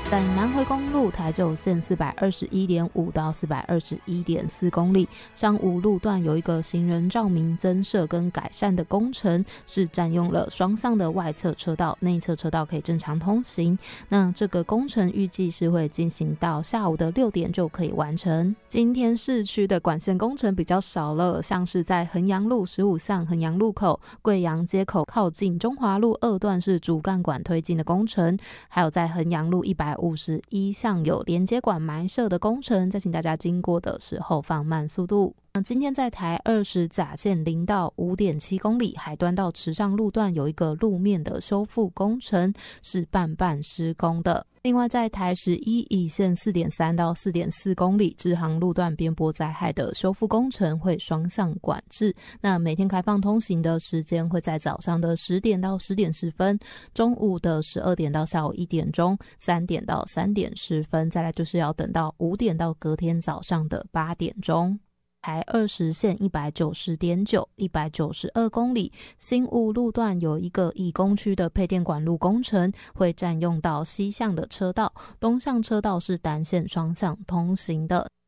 在南回公路台九线 421.5 到 421.4 公里，上午路段有一个行人照明增设跟改善的工程，是占用了双向的外侧车道，内侧车道可以正常通行。那这个工程预计是会进行到下午的6点就可以完成。今天市区的管线工程比较少了，像是在衡阳路15巷衡阳路口、贵阳街口靠近中华路2段是主干管推进的工程，还有在衡阳路151巷有连接管埋设的工程，再请大家经过的时候放慢速度。今天在台20甲线0到 5.7 公里海端到池上路段有一个路面的修复工程，是半施工的。另外在台11乙线 4.3 到 4.4 公里支航路段边坡灾害的修复工程会双向管制，那每天开放通行的时间会在早上的10点到10点10分，中午的12点到下午1点钟，3点到3点10分，再来就是要等到5点到隔天早上的8点钟。台20线 190.9 192公里新雾路段有一个以工区的配电管路工程，会占用到西向的车道，东向车道是单线双向通行的。